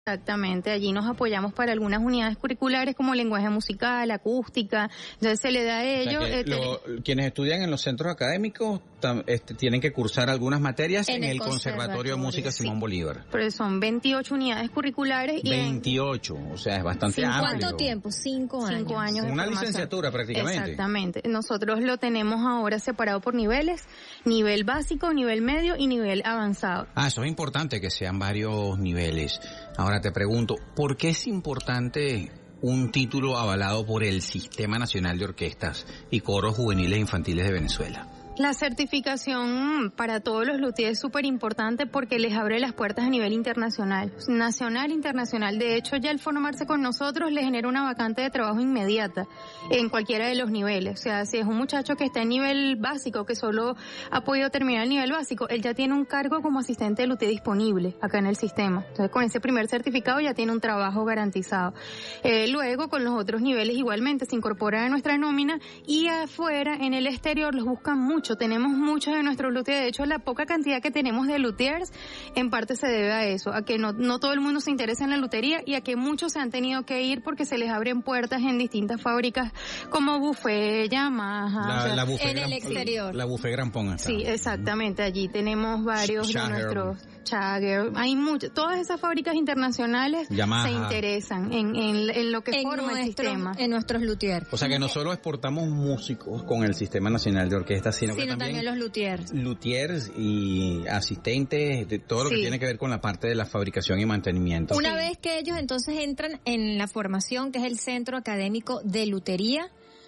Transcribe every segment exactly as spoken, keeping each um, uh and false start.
Exactamente, allí nos apoyamos para algunas unidades curriculares como lenguaje musical, acústica, entonces se le da a ellos... O sea, que lo, quienes estudian en los centros académicos tam, este, tienen que cursar algunas materias en, en el, el Conservatorio, Conservatorio de Música sí. Simón Bolívar. Pero son veintiocho unidades curriculares. Y veintiocho, en, o sea, es bastante amplio. ¿Cuánto tiempo? Cinco años. Cinco años Una licenciatura prácticamente. Exactamente, nosotros lo tenemos ahora separado por niveles, nivel básico, nivel medio y nivel avanzado. Ah, eso es importante que sean varios niveles. Ahora te pregunto, ¿por qué es importante un título avalado por el Sistema Nacional de Orquestas y Coros Juveniles e Infantiles de Venezuela? La certificación para todos los luthiers es súper importante porque les abre las puertas a nivel internacional, nacional, internacional. De hecho, ya al formarse con nosotros les genera una vacante de trabajo inmediata en cualquiera de los niveles. O sea, si es un muchacho que está en nivel básico, que solo ha podido terminar el nivel básico, él ya tiene un cargo como asistente de luthier disponible acá en el sistema. Entonces, con ese primer certificado ya tiene un trabajo garantizado. Eh, luego, con los otros niveles igualmente se incorpora a nuestra nómina y afuera, en el exterior, los buscan mucho. Tenemos muchos de nuestros luthiers. De hecho, la poca cantidad que tenemos de luthiers en parte se debe a eso, a que no, no todo el mundo se interesa en la lutería y a que muchos se han tenido que ir porque se les abren puertas en distintas fábricas como Buffet, Yamaha. La, o sea, la Buffet en Gran, el exterior. La Buffet Gran Pon. Sí, exactamente. Allí tenemos varios Ch- de nuestros... Chager, hay muchos, todas esas fábricas internacionales Yamaha. Se interesan en, en, en lo que en forma nuestro, el sistema. En nuestros luthiers. O sea que no solo exportamos músicos con el Sistema Nacional de Orquestas, sino, sino que también, también los luthiers. Luthiers y asistentes, de todo lo Sí. que tiene que ver con la parte de la fabricación y mantenimiento. Una Sí. vez que ellos entonces entran en la formación, que es el Centro Académico de Lutería,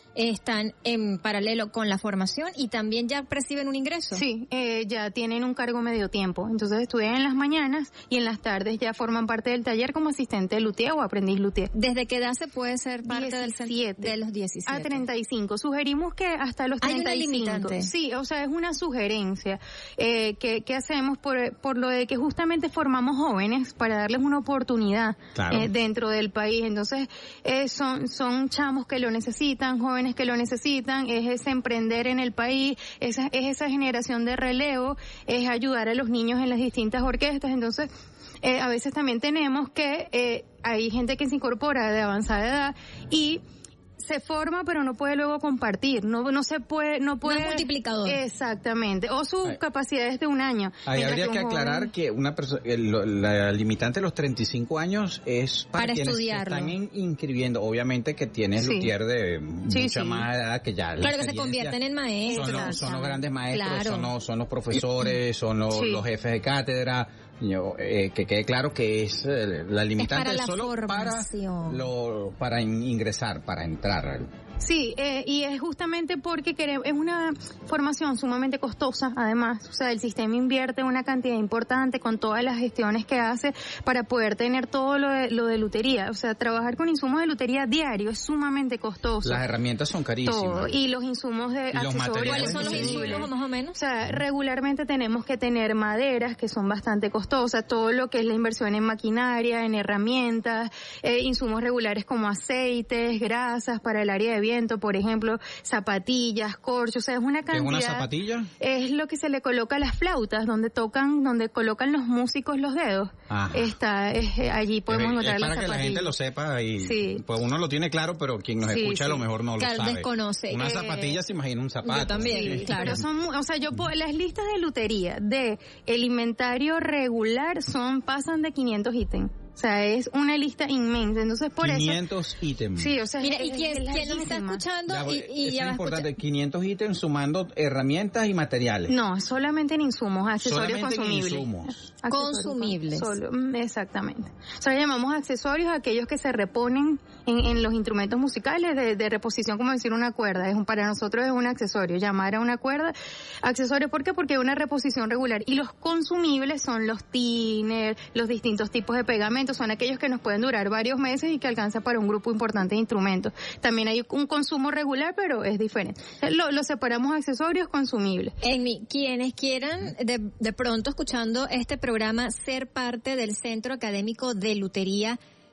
están en paralelo con la formación y también ya perciben un ingreso. Sí, eh, ya tienen un cargo medio tiempo, entonces estudian en las mañanas y en las tardes ya forman parte del taller como asistente de luthier o aprendiz luthier. ¿Desde qué edad se puede ser parte del diecisiete centro? De los diecisiete. A treinta y cinco. Sugerimos que hasta los ¿Hay una treinta y cinco. limitante? Sí, o sea, es una sugerencia eh, que, que hacemos por, por lo de que justamente formamos jóvenes para darles una oportunidad Claro. eh, dentro del país. Entonces, eh, son, son chamos que lo necesitan, jóvenes que lo necesitan, es ese emprender en el país, esa, es esa generación de relevo, es ayudar a los niños en las distintas orquestas. Entonces, eh, a veces también tenemos que, eh, hay gente que se incorpora de avanzada edad y se forma pero no puede luego compartir, no no se puede, no puede... No es multiplicador. Exactamente, o su Ay. capacidad es de un año. Ahí Mientras habría que un aclarar joven- que una persona, la limitante de los treinta y cinco años es para, Para quienes se estudiarlo. están in- inscribiendo. Obviamente que tienes Sí. luthier de Sí, mucha sí. más edad que ya. la Claro que se experiencia convierten en maestros. Son los, son los grandes maestros, Claro. son, los, son los profesores, son los, Sí. los jefes de cátedra. Yo, eh, que quede claro que es eh, la limitante para la solo formación. para lo, para in- ingresar, para entrar. Sí, eh, y es justamente porque queremos, es una formación sumamente costosa, además, o sea, el sistema invierte una cantidad importante con todas las gestiones que hace para poder tener todo lo de, lo de lutería, o sea, trabajar con insumos de lutería diario es sumamente costoso. Las herramientas son carísimas. Todo, y los insumos de Y los accesorios. materiales ¿Cuáles son los Sí. insumos más o menos? O sea, regularmente tenemos que tener maderas que son bastante costosas, todo lo que es la inversión en maquinaria, en herramientas, eh, insumos regulares como aceites, grasas para el área de viento, por ejemplo, zapatillas, corchos, o sea, es una ¿Qué es cantidad. una zapatilla? Es lo que se le coloca a las flautas, donde tocan, donde colocan los músicos los dedos. Ajá. Está, es, eh, allí podemos Es- encontrar es las para que la zapatillas. gente lo sepa y Sí. pues uno lo tiene claro, pero quien nos Sí, escucha a lo sí. mejor no Claro, lo sabe. desconoce. Una Eh, zapatilla se imagina un zapato. yo también, Sí. claro. Pero son, mu- o sea, yo puedo- las listas de lutería de el inventario regular son, pasan de quinientos ítems. O sea, es una lista inmensa. Entonces, por quinientos ítems. eso. Sí, o sea, Mira, es- y quien, es quien nos está larguísima. escuchando Ya, y, y eso ya es va a importante, escuchar. quinientos ítems sumando herramientas y materiales. No, solamente en insumos, accesorios Solamente en consumibles. insumos. Accesorios Consumibles. con- Solo, mm, exactamente. O sea, llamamos accesorios a aquellos que se reponen en, en los instrumentos musicales de, de reposición, como decir una cuerda. Es un, para nosotros es un accesorio. Llamar a una cuerda accesorio, ¿por qué? Porque es una reposición regular. Y los consumibles son los tinners, los distintos tipos de pegamentos, son aquellos que nos pueden durar varios meses y que alcanza para un grupo importante de instrumentos. También hay un consumo regular, pero es diferente. Lo, lo separamos accesorios consumibles. En mi, quienes quieran de, de pronto escuchando este programa ser parte del Centro Académico de Lutería,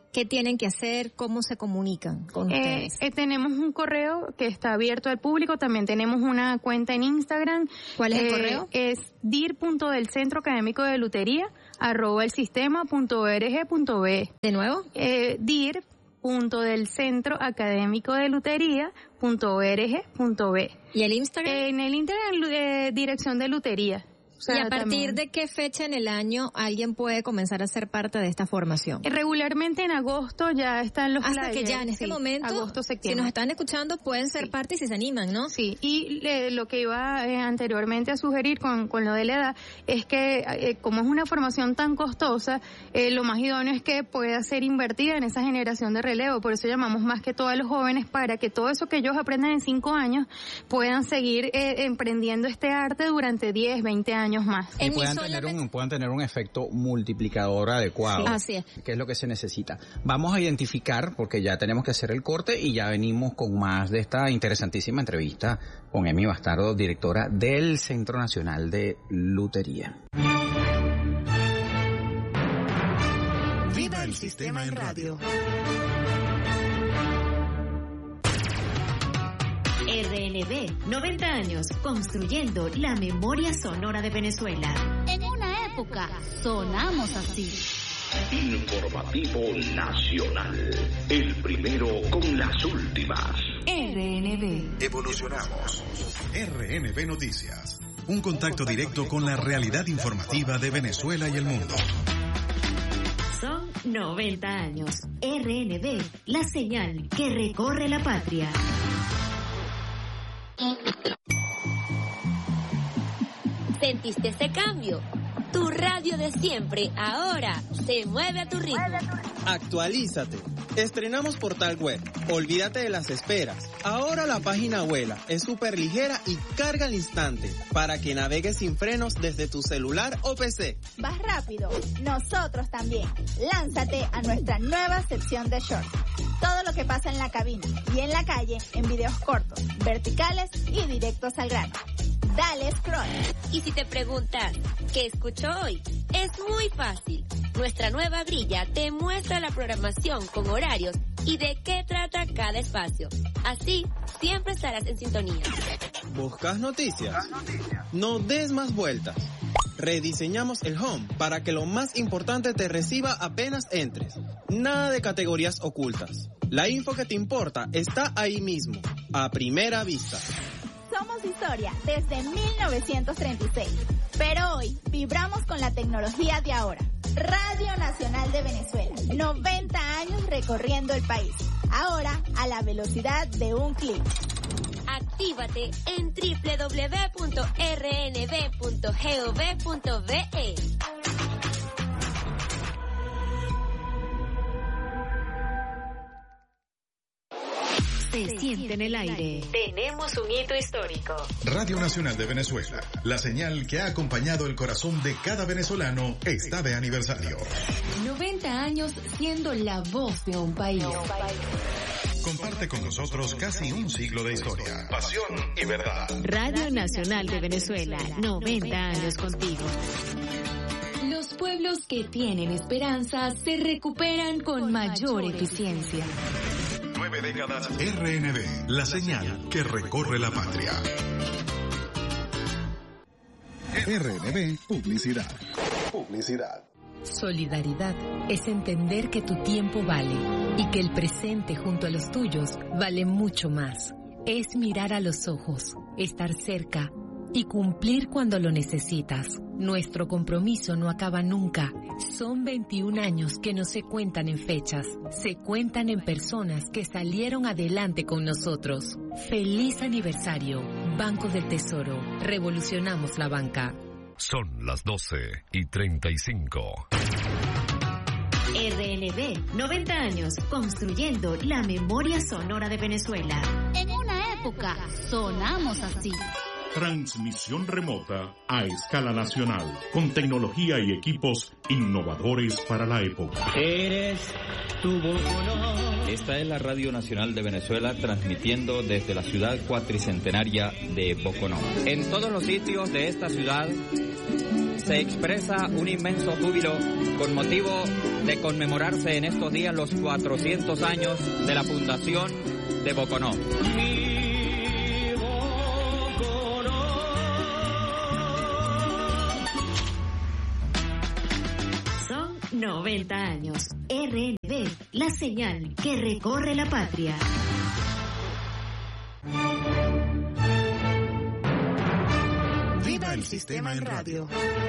¿qué tienen que hacer? ¿Cómo se comunican con eh, ustedes? Eh, tenemos un correo que está abierto al público, también tenemos una cuenta en Instagram. ¿Cuál es el eh, correo? Es dir punto del centro académico de lutería arroba el sistema punto org punto be. ¿De nuevo? Eh, dir punto del centro académico de lutería punto org punto be. ¿Y el Instagram? En el Instagram, eh, dirección de lutería. O sea, ¿Y a partir también, de qué fecha en el año alguien puede comenzar a ser parte de esta formación? regularmente en agosto ya están los Hasta flyers, que ya en este sí, momento, agosto, si septiembre. nos están escuchando, pueden ser Sí. parte y si se animan, ¿no? Sí, y le- lo que iba eh, anteriormente a sugerir con, con lo de la edad es que eh, como es una formación tan costosa, eh, lo más idóneo es que pueda ser invertida en esa generación de relevo. Por eso llamamos más que todo a los jóvenes para que todo eso que ellos aprendan en cinco años puedan seguir eh, emprendiendo este arte durante diez, veinte años más. Y En mi puedan solamente- tener, un, puedan tener un efecto multiplicador adecuado. Sí, así es. Que es lo que se necesita. Vamos a identificar, porque ya tenemos que hacer el corte y ya venimos con más de esta interesantísima entrevista con Emi Bastardo, directora del Centro Nacional de Lutería. Viva el sistema en radio. R N B, noventa años construyendo la memoria sonora de Venezuela. En una época sonamos así. Informativo Nacional, el primero con las últimas. R N B. Evolucionamos. R N B Noticias. Un contacto directo con la realidad informativa de Venezuela y el mundo. Son noventa años. R N B, la señal que recorre la patria. ¿Sentiste ese cambio? Tu radio de siempre ahora se mueve a tu ritmo. Actualízate. Estrenamos portal web. Olvídate de las esperas. Ahora la página vuela, es súper ligera y carga al instante para que navegues sin frenos desde tu celular o P C. Vas rápido, nosotros también. Lánzate a nuestra nueva sección de shorts. Todo lo que pasa en la cabina y en la calle en videos cortos, verticales y directos al grano. Dale scroll. Y si te preguntas, ¿qué escucho hoy? Es muy fácil. Nuestra nueva grilla te muestra la programación con horarios y de qué trata cada espacio. Así, siempre estarás en sintonía. ¿Buscas noticias? No des más vueltas. Rediseñamos el home para que lo más importante te reciba apenas entres. Nada de categorías ocultas. La info que te importa está ahí mismo, a primera vista. Somos historia desde mil novecientos treinta y seis, pero hoy vibramos con la tecnología de ahora. Radio Nacional de Venezuela, noventa años recorriendo el país, ahora a la velocidad de un clic. Actívate en doble u doble u doble u punto r n b punto gov punto be. Se siente en el aire. Tenemos un hito histórico. Radio Nacional de Venezuela, la señal que ha acompañado el corazón de cada venezolano, está de aniversario. noventa años siendo la voz de un país. Comparte con nosotros casi un siglo de historia, pasión y verdad. Radio Nacional de Venezuela, noventa años contigo. Los pueblos que tienen esperanza se recuperan con mayor eficiencia. Nueve décadas R N B, la señal que recorre la patria. R N B Publicidad. Publicidad. Solidaridad es entender que tu tiempo vale y que el presente junto a los tuyos vale mucho más. Es mirar a los ojos, estar cerca y cumplir cuando lo necesitas. Nuestro compromiso no acaba nunca. Son veintiún años que no se cuentan en fechas, se cuentan en personas que salieron adelante con nosotros. ¡Feliz aniversario! Banco del Tesoro. Revolucionamos la banca. Son las doce y treinta y cinco. R N B, noventa años construyendo la memoria sonora de Venezuela. En una época sonamos así. Transmisión remota a escala nacional, con tecnología y equipos innovadores para la época. Eres tu Boconó. Esta es la Radio Nacional de Venezuela, transmitiendo desde la ciudad cuatricentenaria de Boconó. En todos los sitios de esta ciudad se expresa un inmenso júbilo con motivo de conmemorarse en estos días los cuatrocientos años de la fundación de Boconó. Son noventa años. R N B, la señal que recorre la patria. Viva el sistema en radio.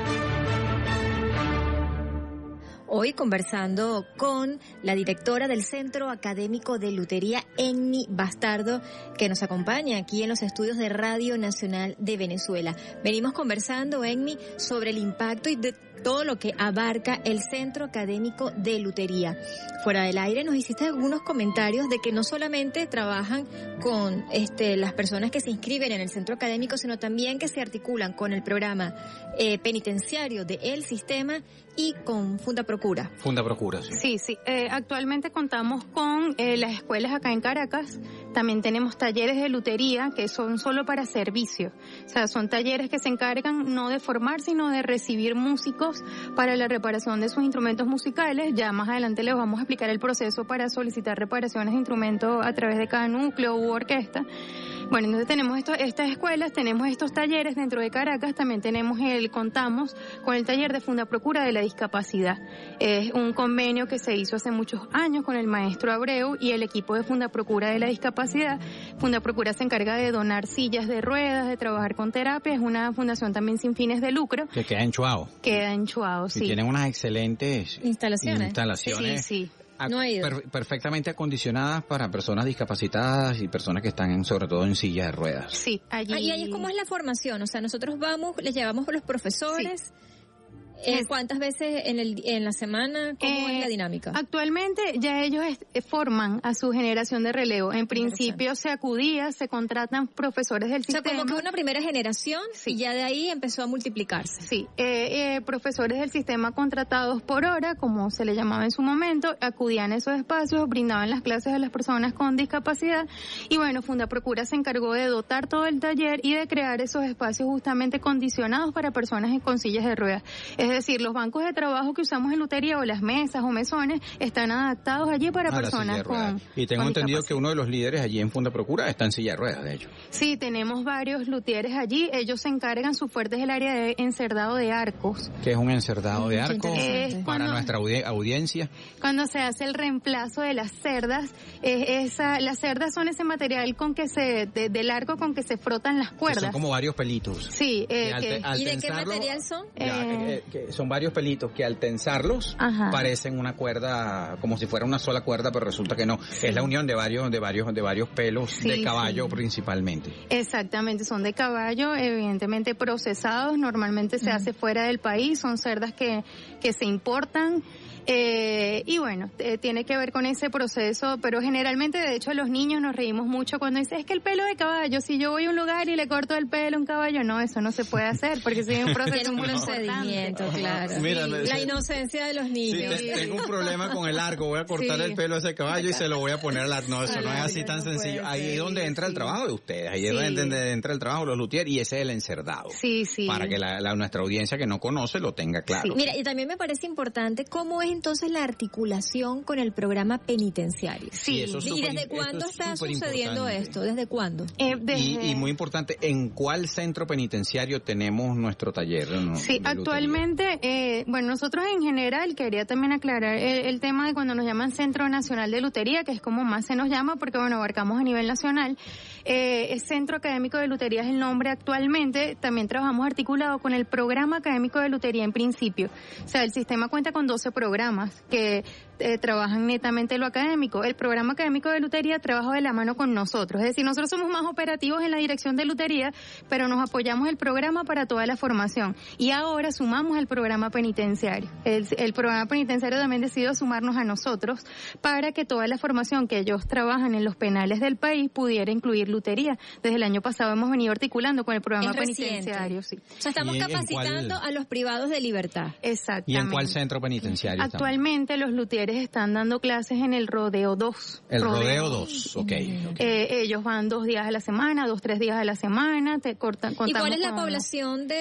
Hoy conversando con la directora del Centro Académico de Lutería, Enmi Bastardo, que nos acompaña aquí en los estudios de Radio Nacional de Venezuela. Venimos conversando, Enmi, sobre el impacto y de todo lo que abarca el Centro Académico de Lutería. Fuera del aire nos hiciste algunos comentarios de que no solamente trabajan con este, las personas que se inscriben en el centro académico, sino también que se articulan con el programa eh, penitenciario de El Sistema y con Funda Procura. Funda Procura, sí. Sí, sí. Eh, actualmente contamos con eh, las escuelas acá en Caracas. También tenemos talleres de lutería que son solo para servicio. O sea, son talleres que se encargan no de formar, sino de recibir músicos para la reparación de sus instrumentos musicales. Ya más adelante les vamos a explicar el proceso para solicitar reparaciones de instrumentos a través de cada núcleo u orquesta. Bueno, entonces tenemos esto, estas escuelas, tenemos estos talleres dentro de Caracas, también tenemos el, contamos con el taller de Funda Procura de la discapacidad. Es un convenio que se hizo hace muchos años con el maestro Abreu y el equipo de Funda Procura de la discapacidad. Funda Procura se encarga de donar sillas de ruedas, de trabajar con terapia, es una fundación también sin fines de lucro. Que queda en Chuao. Queda en Chuao, sí. Y tienen unas excelentes instalaciones. instalaciones. Sí, sí. No ha ido. Per- perfectamente acondicionadas para personas discapacitadas y personas que están en, sobre todo en silla de ruedas. Sí, allí. Ah, y ahí es como es la formación, o sea, nosotros vamos, les llevamos a los profesores. Sí. Eh, ¿Cuántas veces en el en la semana? ¿Cómo eh, es la dinámica? Actualmente ya ellos es, forman a su generación de relevo. En principio se acudía, se contratan profesores del sistema. O sea, como que una primera generación, sí. Y ya de ahí empezó a multiplicarse. Sí, eh, eh, profesores del sistema contratados por hora, como se le llamaba en su momento, acudían a esos espacios, brindaban las clases a las personas con discapacidad y bueno, Funda Procura se encargó de dotar todo el taller y de crear esos espacios justamente condicionados para personas con sillas de ruedas. Es Es decir, los bancos de trabajo que usamos en lutería o las mesas o mesones están adaptados allí para a personas con Y tengo con entendido que uno de los líderes allí en Funda Procura está en silla de ruedas, de hecho. Sí, tenemos varios luthieres allí. Ellos se encargan, su fuerte es el área de encerdado de arcos. ¿Qué es un encerdado de arcos? Es para cuando, nuestra audi- audiencia. Cuando se hace el reemplazo de las cerdas, eh, esa, las cerdas son ese material con que se, de, del arco con que se frotan las cuerdas. Que son como varios pelitos. Sí. Eh, al, que, al ¿Y de qué tensarlo, material son? Ya, eh, eh, que son varios pelitos que al tensarlos Ajá. parecen una cuerda, como si fuera una sola cuerda, pero resulta que no. Sí. Es la unión de varios, de varios, de varios pelos sí, de caballo sí. principalmente. Exactamente, son de caballo, evidentemente procesados, normalmente se uh-huh. hace fuera del país, son cerdas que, que se importan. Eh, y bueno, eh, tiene que ver con ese proceso, pero generalmente, de hecho, los niños nos reímos mucho cuando dicen, es que el pelo de caballo, si yo voy a un lugar y le corto el pelo a un caballo, no, eso no se puede hacer, porque sí, es un proceso muy procedimiento, claro. Mira, sí, me, la se, inocencia de los niños. Sí, tengo un problema con el arco, voy a cortar sí. el pelo a ese caballo y se lo voy a poner al arco. No, eso no es así tan no sencillo. Ahí es donde entra el trabajo de ustedes, ahí es sí. donde entra el trabajo de los luthiers y ese es el encerdado. Sí, sí. Para que la, la, nuestra audiencia que no conoce lo tenga claro. Sí. Mira, y también me parece importante cómo es entonces la articulación con el programa penitenciario. Sí, eso es ¿Y super, desde cuándo está sucediendo importante. esto? ¿Desde cuándo? Eh, desde... y, y muy importante, ¿en cuál centro penitenciario tenemos nuestro taller? ¿no? Sí, actualmente, eh, bueno, nosotros en general, quería también aclarar el, el tema de cuando nos llaman Centro Nacional de Lutería, que es como más se nos llama, porque bueno, abarcamos a nivel nacional. Eh, es Centro Académico de Lutería es el nombre actualmente. También trabajamos articulado con el Programa Académico de Lutería en principio. O sea, el sistema cuenta con doce programas que eh, trabajan netamente lo académico. El Programa Académico de Lutería trabaja de la mano con nosotros. Es decir, nosotros somos más operativos en la dirección de lutería, pero nos apoyamos el programa para toda la formación. Y ahora sumamos el programa penitenciario. El, el programa penitenciario también decidió sumarnos a nosotros para que toda la formación que ellos trabajan en los penales del país pudiera incluir lutería. Desde el año pasado hemos venido articulando con el programa penitenciario. Sí. O sea, estamos capacitando cuál... a los privados de libertad. Exactamente. ¿Y en cuál centro penitenciario Actualmente estamos? Los luthieres están dando clases en el Rodeo dos. El Rodeo dos, ok. okay. Eh, ellos van dos días a la semana, dos, tres días a la semana, te cortan. ¿Y cuál es la con... población de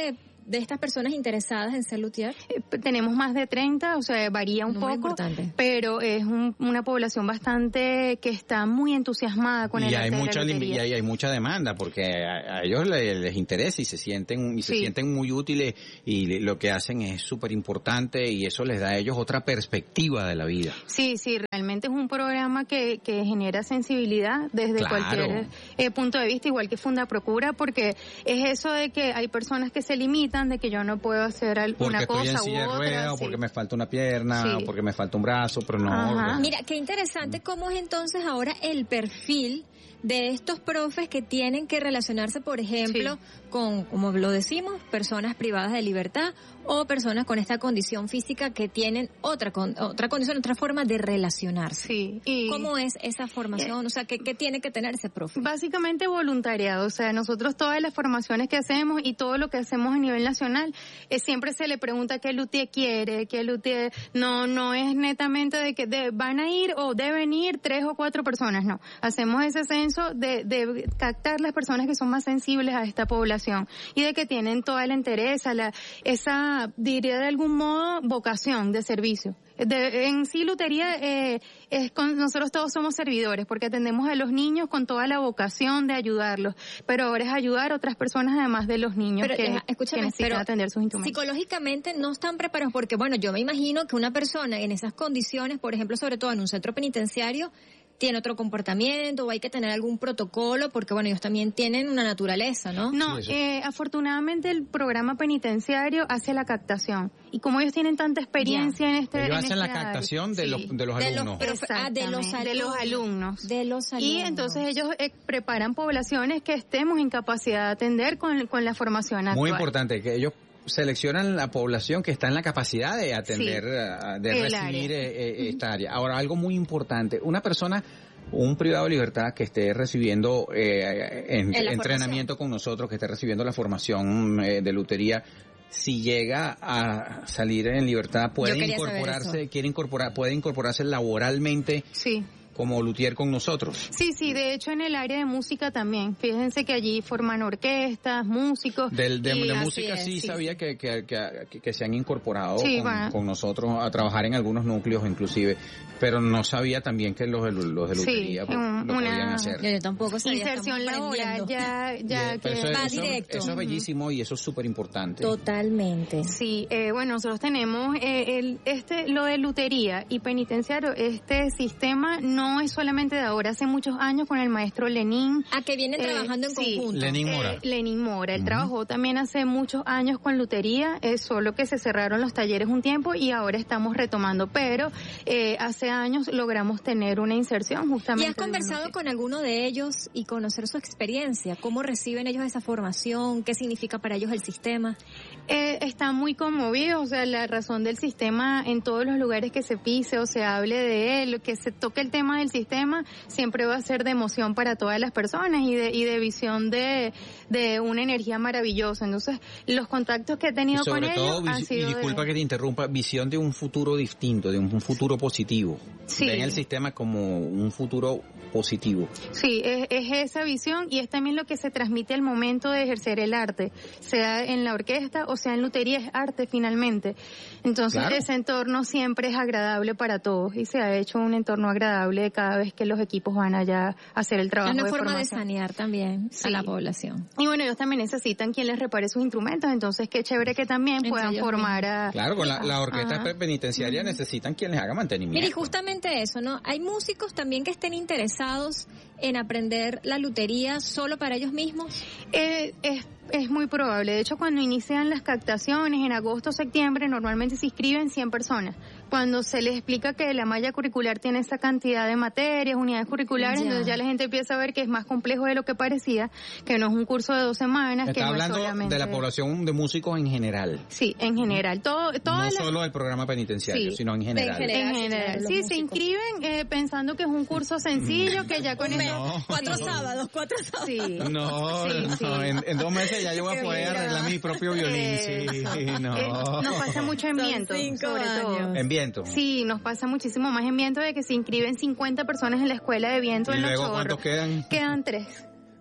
de estas personas interesadas en ser luthier? Eh, tenemos más de treinta, o sea, varía un Número poco, importante. pero es un, una población bastante que está muy entusiasmada con el y arte hay de mucha la lim- lutería. y hay, hay mucha demanda porque a, a ellos les, les interesa y se sienten y se Sí. sienten muy útiles y le- lo que hacen es súper importante y eso les da a ellos otra perspectiva de la vida. Sí, sí, realmente es un programa que, que genera sensibilidad desde Claro. cualquier eh, punto de vista, igual que Funda Procura, porque es eso de que hay personas que se limitan, de que yo no puedo hacer al- Porque una estoy en cosa u silla de otra. ruedas o sí. porque me falta una pierna Sí. o porque me falta un brazo, pero no. Mira, qué interesante cómo es entonces ahora el perfil de estos profes que tienen que relacionarse, por ejemplo, con, como lo decimos, personas privadas de libertad o personas con esta condición física que tienen otra con, otra condición, otra forma de relacionarse. Sí. Y ¿Cómo es esa formación? O sea, ¿qué, qué tiene que tener ese profe? Básicamente voluntariado, o sea, nosotros todas las formaciones que hacemos y todo lo que hacemos a nivel nacional, eh, siempre se le pregunta qué luthier quiere, qué luthier, no, no es netamente de que de, van a ir o deben ir tres o cuatro personas, no. Hacemos ese censo de, de captar las personas que son más sensibles a esta población y de que tienen toda la interés, la, esa, diría de algún modo, vocación de servicio. De, en sí, lutería, eh, es con, nosotros todos somos servidores porque atendemos a los niños con toda la vocación de ayudarlos, pero ahora es ayudar a otras personas además de los niños Pero, que, deja, escúchame, que necesitan pero atender sus instrumentos. Psicológicamente no están preparados porque, bueno, yo me imagino que una persona en esas condiciones, por ejemplo, sobre todo en un centro penitenciario, tiene otro comportamiento o hay que tener algún protocolo porque, bueno, ellos también tienen una naturaleza, ¿no? No, Sí, eh, afortunadamente el programa penitenciario hace la captación y como ellos tienen tanta experiencia Ya. en este Ellos en hacen la este área, captación de sí. los de los De los alumnos. profe- ah, de los Exactamente, de los alumnos. De los alumnos. Y entonces ellos eh, preparan poblaciones que estemos en capacidad de atender con, con la formación actual. Muy importante que ellos seleccionan la población que está en la capacidad de atender, Sí. eh, de El recibir área. eh, eh, esta área. Ahora, algo muy importante, una persona, un privado de libertad que esté recibiendo eh, en- En la entrenamiento con nosotros, que esté recibiendo la formación eh, de lutería, si llega a salir en libertad, puede Yo quería saber incorporarse, eso. quiere incorporar, puede incorporarse laboralmente Sí. como luthier con nosotros. Sí, sí, de hecho en el área de música también. Fíjense que allí forman orquestas, músicos. Del, de, y de así música es, sí, sabía que, que, que, que se han incorporado Sí, con, bueno. con nosotros a trabajar en algunos núcleos inclusive, pero no sabía también que los, de- los de Sí, lutería pues, un- lo una- podían hacer. Yo, yo tampoco sabía, Inserción estamos laboral aprendiendo. ya, ya Pero que eso, va eso- directo. eso es bellísimo y eso es súper importante. Totalmente. Sí, eh, bueno, nosotros tenemos eh, el, este, lo de lutería y penitenciario, este sistema no es solamente de ahora, hace muchos años con el maestro Lenín. A que vienen Eh, trabajando en sí. conjunto. Lenín Mora. Eh, Lenín Mora, él Ujú. trabajó también hace muchos años con lutería, es solo que se cerraron los talleres un tiempo y ahora estamos retomando, pero eh, hace años logramos tener una inserción ¿Y justamente. has de conversado uno. con alguno de ellos y conocer su experiencia? ¿Cómo reciben ellos esa formación? ¿Qué significa para ellos el sistema? Eh, están muy conmovidos, o sea, la razón del sistema en todos los lugares que se pise o se hable de él, que se toque el tema del sistema, siempre va a ser de emoción para todas las personas y de, y de visión de, de una energía maravillosa. Entonces, los contactos que he Y tenido con sobre todo, ellos han vis- y sido disculpa de- que te interrumpa, visión de un futuro distinto, de un, un futuro positivo. Sí. Ven el sistema como un futuro positivo. Sí, es, es esa visión y es también lo que se transmite al momento de ejercer el arte, sea en la orquesta o sea en lutería, es arte finalmente. Entonces Claro. ese entorno siempre es agradable para todos y se ha hecho un entorno agradable cada vez que los equipos van allá a hacer el trabajo Es una de forma de formación. sanear también Sí. a la población. Y bueno, ellos también necesitan quien les repare sus instrumentos, entonces qué chévere que también Entre puedan ellos formar a... Claro, con la, la orquesta Ajá. penitenciaria necesitan quien les haga mantenimiento. Mira, y justamente eso, ¿no? Hay músicos también que estén interesados en aprender la lutería solo para ellos mismos. Eh, es, es muy probable. De hecho, cuando inician las captaciones en agosto o septiembre, normalmente se inscriben cien personas. Cuando se les explica que la malla curricular tiene esa cantidad de materias, unidades curriculares, Ya. entonces ya la gente empieza a ver que es más complejo de lo que parecía, que no es un curso de dos semanas, que Está no hablando es solamente... de la población de músicos en general. Sí, en general. Todo, No todas las- solo del programa penitenciario, Sí. sino en general. En general. En sí, general, claro, los sí, se músicos. inscriben eh, pensando que es un curso sencillo, que ya con eso... No. Cuatro sábados, cuatro sábados. Sí. No, Sí, no, sí. En, en dos meses ya yo voy a Qué poder mira. arreglar mi propio violín, Eh, sí, no. Eh, nos pasa mucho en Son viento, cinco sobre todo. años. En viento. Sí, nos pasa muchísimo más en viento de que se inscriben cincuenta personas en la escuela de viento ¿Y en Los luego Chorros. cuántos quedan? Quedan tres.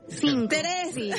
Cinco. Tres. Sí.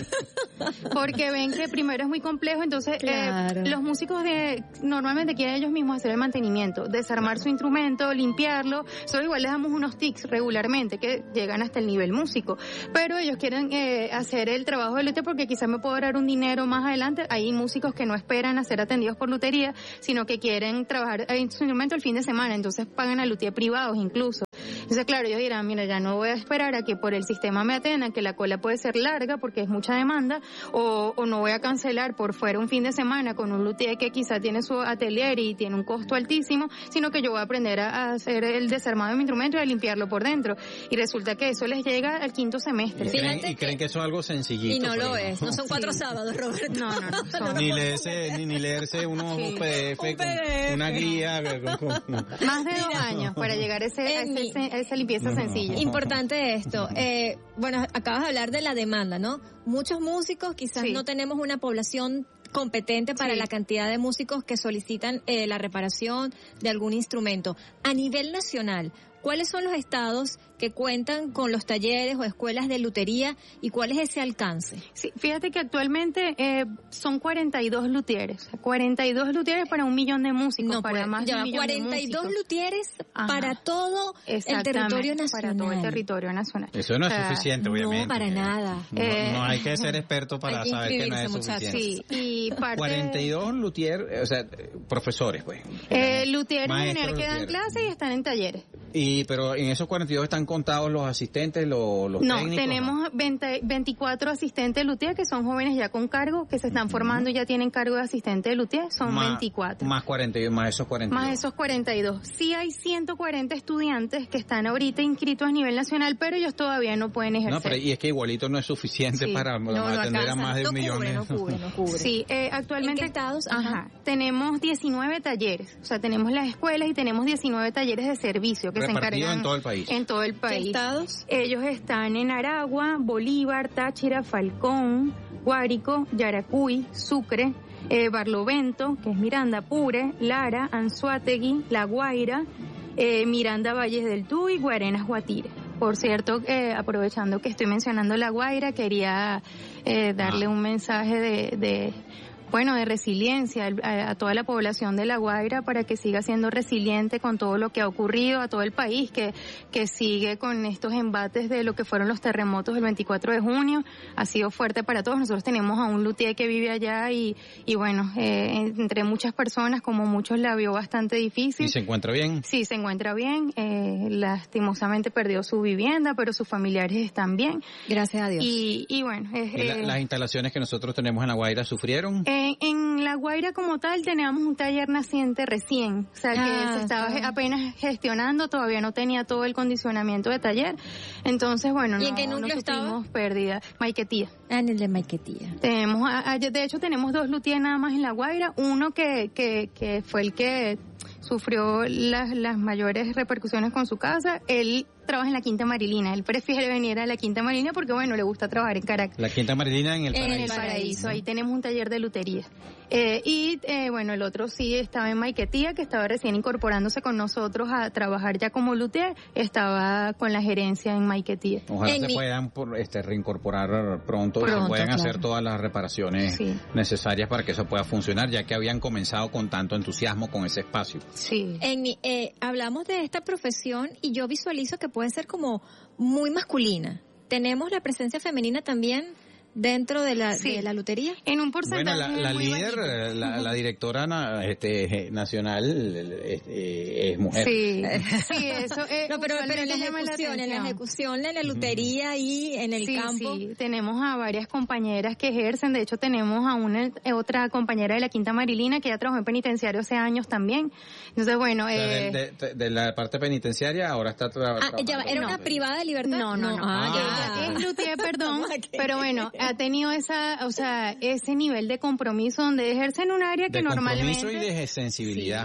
Porque ven que primero es muy complejo, entonces Claro. eh, los músicos de normalmente quieren ellos mismos hacer el mantenimiento, desarmar su instrumento, limpiarlo. Solo igual les damos unos tics regularmente que llegan hasta el nivel músico. Pero ellos quieren eh, hacer el trabajo de luthier porque quizás me puedo dar un dinero más adelante. Hay músicos que no esperan a ser atendidos por lutería, sino que quieren trabajar en su instrumento el fin de semana, entonces pagan a luthier privados incluso. Entonces, claro, ellos dirán, mira, ya no voy a esperar a que por el sistema me atiendan, que la cola puede ser larga porque es mucha demanda, o, o no voy a cancelar por fuera un fin de semana con un luthier que quizá tiene su atelier y tiene un costo altísimo, sino que yo voy a aprender a, a hacer el desarmado de mi instrumento y a limpiarlo por dentro. Y resulta que eso les llega al quinto semestre. Y creen, y creen que eso es algo sencillito. Y no lo pero es, no son cuatro sí. sábados, Roberto. No, no, no. Son... Ni leerse, ni, ni leerse unos sí. P D F, un P D F con una guía. Con, con... Más de dos años para llegar a, ese, a, ese, a esa limpieza no, sencilla. Importante esto. Eh, bueno, acabas de hablar de la demanda, ¿no? Muchos músicos quizás sí. no tenemos una población competente para sí. la cantidad de músicos que solicitan eh, la reparación de algún instrumento. A nivel nacional, ¿cuáles son los estados que cuentan con los talleres o escuelas de lutería y cuál es ese alcance? Sí, fíjate que actualmente eh, son cuarenta y dos luthieres, cuarenta y dos luthieres para un millón de músicos, no, para pues, más de un millón cuarenta y dos de músicos. Luthieres para todo el territorio nacional. Para todo el territorio nacional. Eso no es o sea, suficiente, obviamente. No, para nada. No, eh, no hay que ser experto para saber que no es suficiente. Sí, y parte... cuarenta y dos luthier, o sea, profesores, pues. Eh, luthieres en general que dan clases y están en talleres. Y pero en esos cuarenta y dos están contados los asistentes, los, los no, técnicos. No, tenemos veinte, veinticuatro asistentes de luthier que son jóvenes ya con cargo, que se están formando y ya tienen cargo de asistente de luthier, son más, veinticuatro. Más cuarenta y dos, más esos cuarenta y dos. Más esos cuarenta y dos. Sí hay ciento cuarenta estudiantes que están ahorita inscritos a nivel nacional, pero ellos todavía no pueden ejercer. No, pero y es que igualito no es suficiente sí. para no, no atender alcanza, a más de no un millón. Cubre, no cubre, no cubre. Sí, eh, actualmente... ¿En qué estados? Ajá. Ajá. Tenemos diecinueve talleres, o sea, tenemos las escuelas y tenemos diecinueve talleres de servicio que repartido se encargan... en todo el país. En todo el país. ¿Qué estados? Ellos están en Aragua, Bolívar, Táchira, Falcón, Guárico, Yaracuy, Sucre, eh, Barlovento, que es Miranda, Apure, Lara, Anzoátegui, La Guaira, eh, Miranda, Valles del Tuy, Guarenas, Guatire. Por cierto, eh, aprovechando que estoy mencionando La Guaira, quería eh, darle ah. un mensaje de... de bueno, de resiliencia a, a toda la población de La Guaira para que siga siendo resiliente con todo lo que ha ocurrido, a todo el país que, que sigue con estos embates de lo que fueron los terremotos del veinticuatro de junio. Ha sido fuerte para todos. Nosotros tenemos a un luthier que vive allá y, y bueno, eh, entre muchas personas, como muchos la vio bastante difícil. ¿Y se encuentra bien? Sí, se encuentra bien. Eh, lastimosamente perdió su vivienda, pero sus familiares están bien. Gracias a Dios. Y, y bueno. Es, ¿Y la, eh, las instalaciones que nosotros tenemos en La Guaira sufrieron? Eh, En, en La Guaira como tal teníamos un taller naciente recién, o sea que ah, se estaba sí. apenas gestionando, todavía no tenía todo el condicionamiento de taller, entonces bueno, ¿Y no, en qué núcleo no sufrimos estaba? pérdida. Maiquetía. Ah, en el de Maiquetía. Tenemos, de hecho tenemos dos luthiers nada más en La Guaira, uno que, que, que fue el que sufrió las, las mayores repercusiones con su casa, él trabaja en la Quinta Marilina, él prefiere venir a la Quinta Marilina porque bueno, le gusta trabajar en Caracas. La Quinta Marilina en el Paraíso. En el Paraíso, ahí tenemos un taller de lutería. Eh, y eh, bueno, el otro sí estaba en Maiquetía, que estaba recién incorporándose con nosotros a trabajar ya como luthier, estaba con la gerencia en Maiquetía. Ojalá en se mi... puedan por, este, reincorporar pronto, pronto y se puedan claro. hacer todas las reparaciones sí. necesarias para que eso pueda funcionar, ya que habían comenzado con tanto entusiasmo con ese espacio. Sí. En mi, eh, hablamos de esta profesión y yo visualizo que puede ser como muy masculina. ¿Tenemos la presencia femenina también dentro de la, sí. de la lutería? En un porcentaje. Bueno, la, la líder, la, la directora na, este, nacional este, es mujer. Sí, sí, eso es. No, pero, pero en la ejecución, la en la ejecución, en la lutería y en el sí, campo. Sí, tenemos a varias compañeras que ejercen. De hecho, tenemos a una otra compañera de la Quinta Marilina que ya trabajó en penitenciario hace años también. Entonces, bueno, o sea, eh, de, de, de la parte penitenciaria ahora está trabajando. Ah, ya, ¿era no. una privada de libertad? No, no, no. Ah, ah, ya. Es luthier, perdón, pero bueno, ha tenido esa, o sea, ese nivel de compromiso donde ejerce en un área que de normalmente... De compromiso y de sensibilidad. Sí.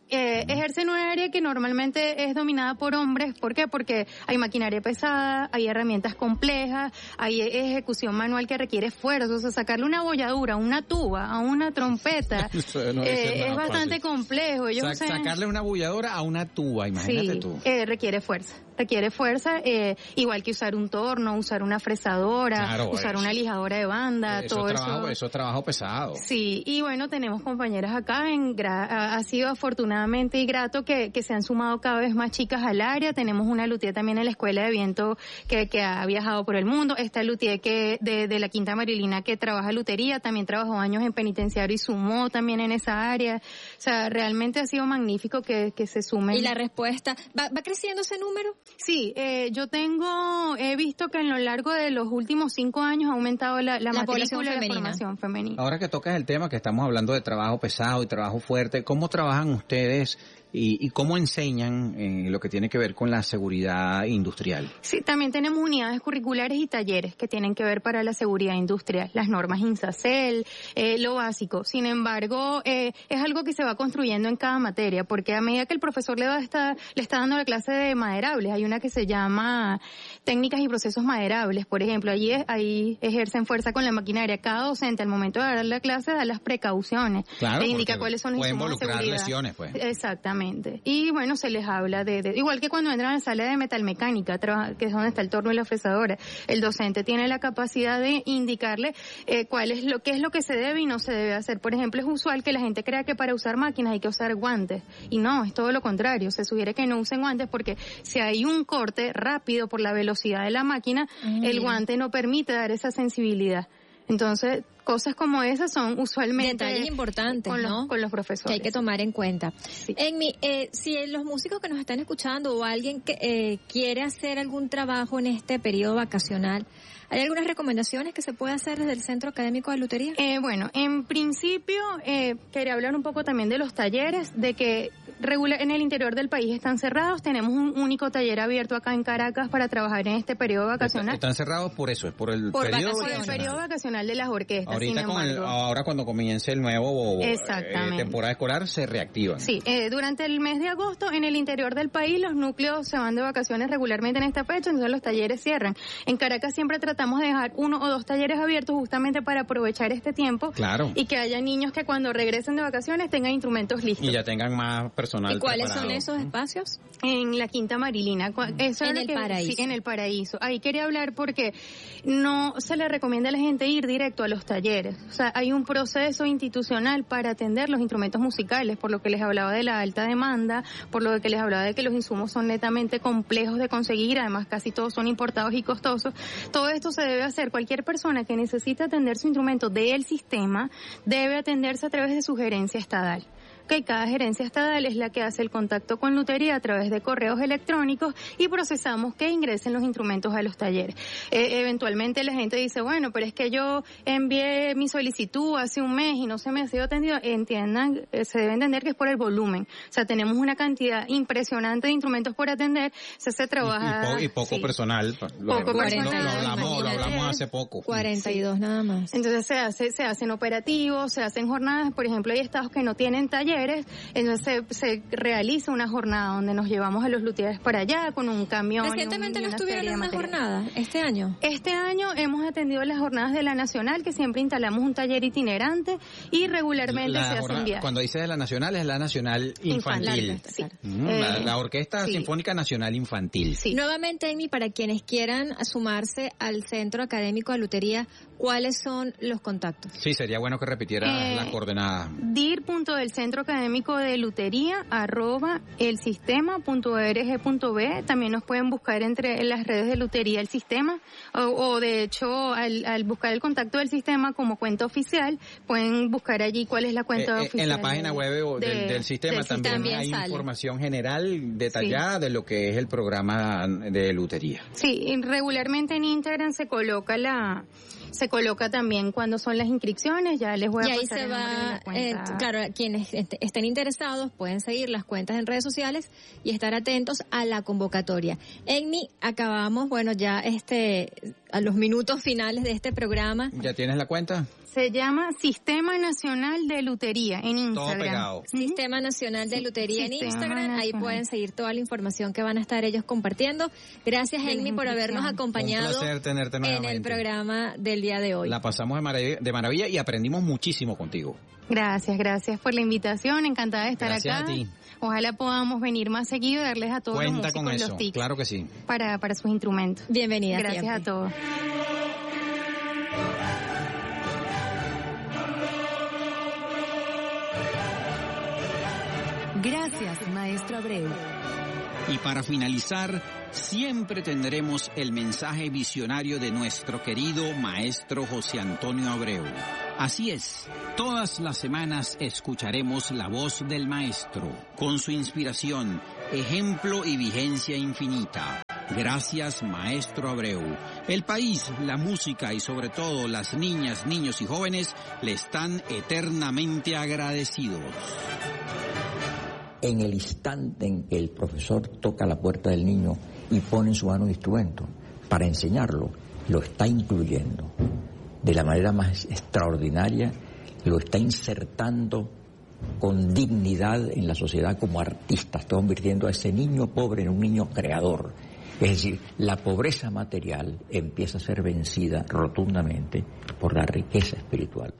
Eh, ejerce en un área que normalmente es dominada por hombres. ¿Por qué? Porque hay maquinaria pesada, hay herramientas complejas, hay ejecución manual que requiere esfuerzo. O sea, sacarle una bolladura, una tuba, a una trompeta, no eh, es bastante fácil. complejo. Ellos Sa- usan... Sacarle una bolladura a una tuba, imagínate sí, tú. Eh, requiere fuerza. Requiere fuerza, eh, igual que usar un torno, usar una fresadora, claro, usar eso. una lijadora de banda, eso todo es trabajo, eso. Eso es trabajo pesado. Sí, y bueno, tenemos compañeras acá, en gra- ha sido afortunadamente y grato que, que se han sumado cada vez más chicas al área. Tenemos una luthier también en la Escuela de Viento que, que ha viajado por el mundo. Está el luthier que de, de la Quinta Marilina que trabaja lutería, también trabajó años en penitenciario y sumó también en esa área. O sea, realmente ha sido magnífico que, que se sumen. ¿Y la respuesta? ¿Va, va creciendo ese número? Sí, eh, yo tengo, he visto que en lo largo de los últimos cinco años ha aumentado la, la, La matrícula población y la femenina. formación femenina. Ahora que tocas el tema, que estamos hablando de trabajo pesado y trabajo fuerte, ¿cómo trabajan ustedes y, y cómo enseñan eh, lo que tiene que ver con la seguridad industrial? Sí, también tenemos unidades curriculares y talleres que tienen que ver para la seguridad industrial, las normas INSACEL, eh, lo básico. Sin embargo, eh, es algo que se va construyendo en cada materia, porque a medida que el profesor le va a estar, le está dando la clase de maderables, hay una que se llama técnicas y procesos maderables, por ejemplo, allí es, ahí ejercen fuerza con la maquinaria. Cada docente al momento de dar la clase da las precauciones, Claro, le indica porque cuáles son los puede insumos de involucrar seguridad. lesiones, pues. Exactamente. Y bueno, se les habla de, de igual que cuando entran a la sala de metalmecánica, trabaja, que es donde está el torno y la fresadora, el docente tiene la capacidad de indicarle eh, cuál es lo qué es lo que se debe y no se debe hacer. Por ejemplo, es usual que la gente crea que para usar máquinas hay que usar guantes, y no, es todo lo contrario. Se sugiere que no usen guantes porque si hay un corte rápido por la velocidad de la máquina, mm. el guante no permite dar esa sensibilidad. Entonces, cosas como esas son usualmente detalles importantes, con los, ¿no? con los profesores. Que hay que tomar en cuenta. Sí. En mi, eh, si los músicos que nos están escuchando o alguien que eh, quiere hacer algún trabajo en este periodo vacacional, ¿hay algunas recomendaciones que se puede hacer desde el Centro Académico de Lutería? Eh, bueno, en principio, eh, quería hablar un poco también de los talleres, de que regular, en el interior del país están cerrados. Tenemos un único taller abierto acá en Caracas para trabajar en este periodo vacacional. Están cerrados por eso, es por el por periodo vacaciones. vacacional. El periodo vacacional de las orquestas. Ahorita sin con el, embargo, ahora cuando comience el nuevo eh, temporada escolar se reactivan. Sí, eh, durante el mes de agosto en el interior del país los núcleos se van de vacaciones regularmente en esta fecha, entonces los talleres cierran. En Caracas siempre tratamos de dejar uno o dos talleres abiertos justamente para aprovechar este tiempo. Claro. Y que haya niños que cuando regresen de vacaciones tengan instrumentos listos. Y ya tengan más personal. ¿Y cuáles preparado. son esos espacios? En la Quinta Marilina. Eso en es el que, paraíso. Sí, en el paraíso. Ahí quería hablar porque no se le recomienda a la gente ir directo a los talleres. O sea, hay un proceso institucional para atender los instrumentos musicales, por lo que les hablaba de la alta demanda, por lo que les hablaba de que los insumos son netamente complejos de conseguir, además casi todos son importados y costosos. Todo esto se debe hacer. Cualquier persona que necesite atender su instrumento del sistema debe atenderse a través de su gerencia estadal. Okay, cada gerencia estadal es la que hace el contacto con Lutería a través de correos electrónicos y procesamos que ingresen los instrumentos a los talleres. Eh, eventualmente la gente dice, bueno, pero es que yo envié mi solicitud hace un mes y no se me ha sido atendido. Entiendan, eh, se debe entender que es por el volumen. O sea, tenemos una cantidad impresionante de instrumentos por atender. Se, se trabaja... Y, y, po, y poco sí. personal. Lo, poco lo, personal. Lo, lo hablamos, lo hablamos hace poco. cuarenta y dos sí. nada más. Entonces se hace, se hacen operativos, se hacen jornadas. Por ejemplo, hay estados que no tienen taller. Entonces se, se realiza una jornada donde nos llevamos a los luthieres para allá con un camión. Recientemente un, no estuvieron en una jornada, este año. Este año hemos atendido las jornadas de la Nacional, que siempre instalamos un taller itinerante y regularmente la se jornada, hacen viajes. Cuando dices de la Nacional es la Nacional Infantil. Infantil sí. mm, eh, la, la Orquesta sí. Sinfónica Nacional Infantil. Sí. Nuevamente, Amy, para quienes quieran sumarse al Centro Académico de Lutería, ¿cuáles son los contactos? Sí, sería bueno que repitiera eh, la coordenada. dir punto del Centro Académico de Lutería arroba el sistema punto org punto be. También nos pueden buscar entre en las redes de Lutería el sistema o, o de hecho al, al buscar el contacto del sistema como cuenta oficial pueden buscar allí cuál es la cuenta eh, oficial. En la página web de, del, del sistema del también, también hay sale. información general detallada sí. de lo que es el programa de Lutería. Sí, regularmente en Instagram se coloca la se coloca también cuando son las inscripciones, ya les voy a y ahí pasar se el va, de eh, claro, quienes est- estén interesados pueden seguir las cuentas en redes sociales y estar atentos a la convocatoria. En mi acabamos, bueno, ya este a los minutos finales de este programa. ¿Ya tienes la cuenta? Se llama Sistema Nacional de Lutería en Instagram. Todo pegado. Sistema Nacional de Lutería en Sistema Instagram. Ahí Nacional. pueden seguir toda la información que van a estar ellos compartiendo. Gracias, Helmi, por habernos acompañado Un placer tenerte en nuevamente. el programa del día de hoy. La pasamos de maravilla, de maravilla y aprendimos muchísimo contigo. Gracias, gracias por la invitación. Encantada de estar Gracias acá. a ti. Ojalá podamos venir más seguido y darles a todos Cuenta los músicos con eso, los tips claro que sí. para, para sus instrumentos. Bienvenida. Gracias siempre. a todos. Gracias, maestro Abreu. Y para finalizar, siempre tendremos el mensaje visionario de nuestro querido maestro José Antonio Abreu. Así es, todas las semanas escucharemos la voz del maestro, con su inspiración, ejemplo y vigencia infinita. Gracias, maestro Abreu. El país, la música y sobre todo las niñas, niños y jóvenes le están eternamente agradecidos. En el instante en que el profesor toca la puerta del niño y pone en su mano un instrumento para enseñarlo, lo está incluyendo de la manera más extraordinaria, lo está insertando con dignidad en la sociedad como artista, está convirtiendo a ese niño pobre en un niño creador. Es decir, la pobreza material empieza a ser vencida rotundamente por la riqueza espiritual.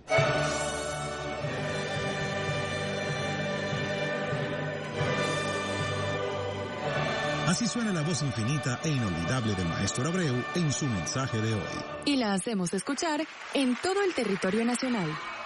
Así suena la voz infinita e inolvidable del maestro Abreu en su mensaje de hoy. Y la hacemos escuchar en todo el territorio nacional.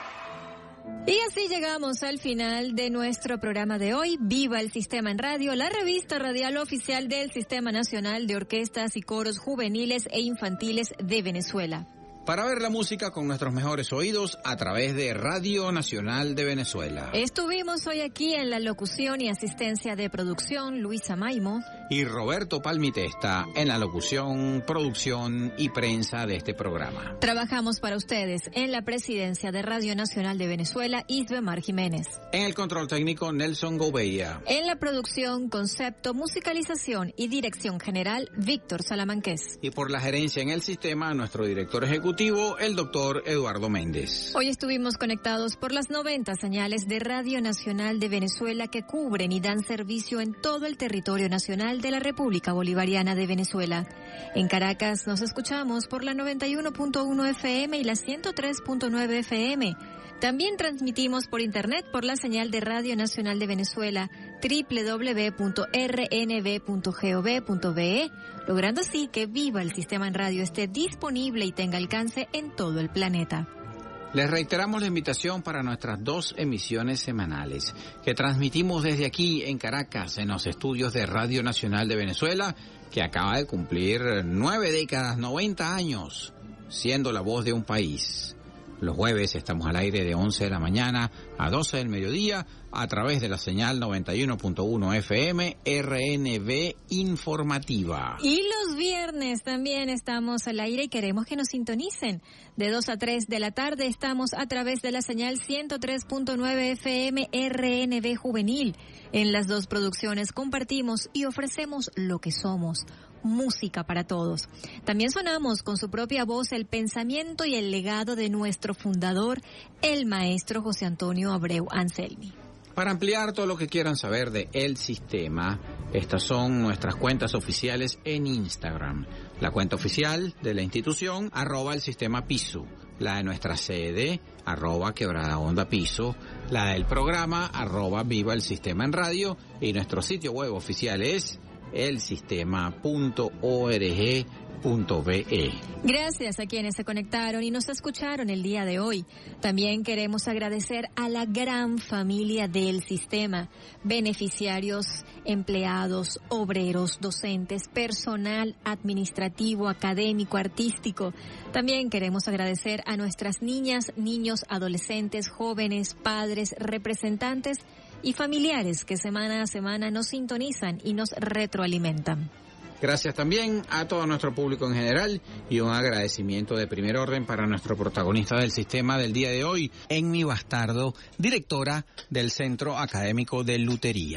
Y así llegamos al final de nuestro programa de hoy. Viva el Sistema en Radio, la revista radial oficial del Sistema Nacional de Orquestas y Coros Juveniles e Infantiles de Venezuela. Para ver la música con nuestros mejores oídos a través de Radio Nacional de Venezuela. Estuvimos hoy aquí en la locución y asistencia de producción Luisa Maimo y Roberto Palmitesta en la locución, producción y prensa de este programa. Trabajamos para ustedes en la presidencia de Radio Nacional de Venezuela, Isbemar Jiménez. En el control técnico, Nelson Gouveia. En la producción, concepto, musicalización y dirección general, Víctor Salamanqués. Y por la gerencia en el sistema, nuestro director ejecutivo, el doctor Eduardo Méndez. Hoy estuvimos conectados por las noventa señales de Radio Nacional de Venezuela que cubren y dan servicio en todo el territorio nacional de la República Bolivariana de Venezuela. En Caracas nos escuchamos por la noventa y uno punto uno F M y la ciento tres punto nueve F M. También transmitimos por internet por la señal de Radio Nacional de Venezuela doble u doble u doble u punto r n v punto gov punto b e, logrando así que Viva el Sistema en Radio esté disponible y tenga alcance en todo el planeta. Les reiteramos la invitación para nuestras dos emisiones semanales que transmitimos desde aquí en Caracas, en los estudios de Radio Nacional de Venezuela, que acaba de cumplir nueve décadas, noventa años, siendo la voz de un país. Los jueves estamos al aire de once de la mañana a doce del mediodía a través de la señal noventa y uno punto uno F M R N V Informativa. Y los viernes también estamos al aire y queremos que nos sintonicen. De dos a tres de la tarde estamos a través de la señal ciento tres punto nueve F M R N V Juvenil. En las dos producciones compartimos y ofrecemos lo que somos. Música para todos. También sonamos con su propia voz el pensamiento y el legado de nuestro fundador, el maestro José Antonio Abreu Anselmi. Para ampliar todo lo que quieran saber de El Sistema, estas son nuestras cuentas oficiales en Instagram. La cuenta oficial de la institución, arroba el sistema piso. La de nuestra sede, arroba quebrada onda piso. La del programa, arroba viva el sistema en radio. Y nuestro sitio web oficial es el sistema punto org punto be. Gracias a quienes se conectaron y nos escucharon el día de hoy. También queremos agradecer a la gran familia del sistema, beneficiarios, empleados, obreros, docentes, personal administrativo, académico, artístico. También queremos agradecer a nuestras niñas, niños, adolescentes, jóvenes, padres, representantes y familiares que semana a semana nos sintonizan y nos retroalimentan. Gracias también a todo nuestro público en general y un agradecimiento de primer orden para nuestro protagonista del sistema del día de hoy, Enmi Bastardo, directora del Centro Académico de Lutería.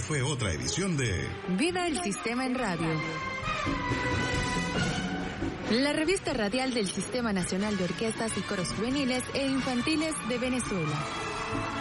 fue otra edición de Viva el Sistema en Radio. La revista radial del Sistema Nacional de Orquestas y Coros Juveniles e Infantiles de Venezuela.